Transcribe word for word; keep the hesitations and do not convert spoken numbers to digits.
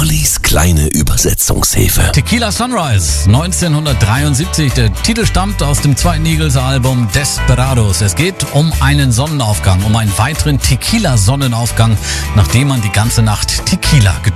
Ollis kleine Übersetzungshilfe. Tequila Sunrise, neunzehnhundertdreiundsiebzig. Der Titel stammt aus dem zweiten Eagles-Album Desperados. Es geht um einen Sonnenaufgang, um einen weiteren Tequila-Sonnenaufgang, nachdem man die ganze Nacht Tequila getrunken hat.